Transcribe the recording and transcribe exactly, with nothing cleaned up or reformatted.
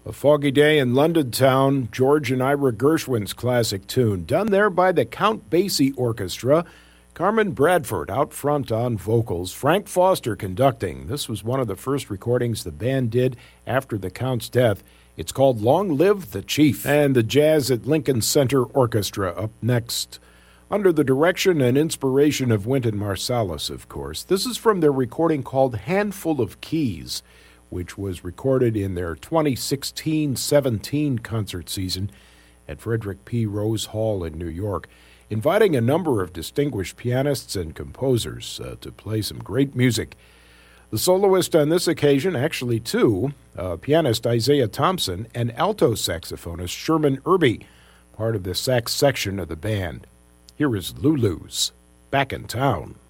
A Foggy Day in London Town, George and Ira Gershwin's classic tune, done there by the Count Basie Orchestra. Carmen Bradford out front on vocals, Frank Foster conducting. This was one of the first recordings the band did after the Count's death. It's called Long Live the Chief. And the Jazz at Lincoln Center Orchestra up next, under the direction and inspiration of Wynton Marsalis, of course. This is from their recording called Handful of Keys, which was recorded in their twenty sixteen seventeen concert season at Frederick P. Rose Hall in New York, inviting a number of distinguished pianists and composers uh, to play some great music. The soloist on this occasion, actually two, uh, pianist Isaiah Thompson and alto saxophonist Sherman Irby, part of the sax section of the band. Here is Lulu's Back in Town.